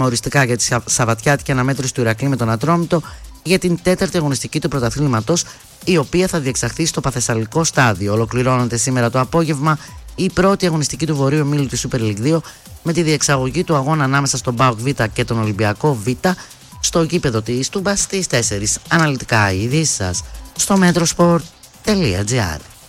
οριστικά για τη σαββατιάτικη αναμέτρηση του Ηρακλή με τον Ατρόμητο για την 4η αγωνιστική του πρωταθλήματος, η οποία θα διεξαχθεί στο Παθεσσαλικό στάδιο. Ολοκληρώνεται σήμερα το απόγευμα η πρώτη αγωνιστική του Βορείου Ομίλου της Super League 2 με τη διεξαγωγή του αγώνα ανάμεσα στον ΠΑΟΚ Β και τον Ολυμπιακό Β στο γήπεδο της Τούμπας στις 4. Αναλυτικά οι ειδήσεις σας στο metrosport.gr.